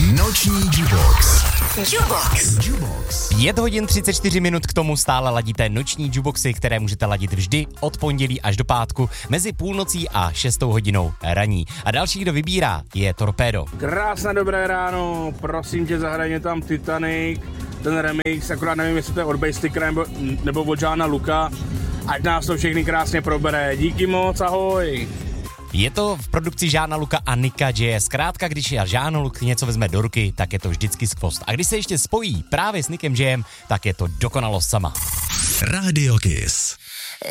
Noční Jubox. 5 hodin 34 minut, k tomu stále ladíte noční Juboxy, které můžete ladit vždy od pondělí až do pátku mezi půlnocí a 6 hodinou raní. A další, kdo vybírá, je Torpédo. Krásné dobré ráno, prosím tě, zahraj mě tam Titanic, ten remix, akorát nevím, jestli to je od Bassstickera nebo od Žána Luka, ať nás to všechny krásně probere. Díky moc, ahoj. Je to v produkci Žána Luka a Nika J. Zkrátka, když Žán Luk něco vezme do ruky, tak je to vždycky skvost. A když se ještě spojí právě s Nikem Jem, tak je to dokonalost sama. Radio Kiss.